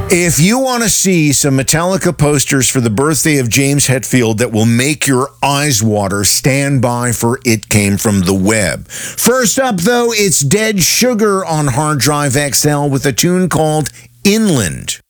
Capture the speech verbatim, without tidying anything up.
If you want to see some Metallica posters for the birthday of James Hetfield that will make your eyes water, stand by for It Came From the Web. First up, though, it's Dead Sugar on Hard Drive X L with a tune called Inland.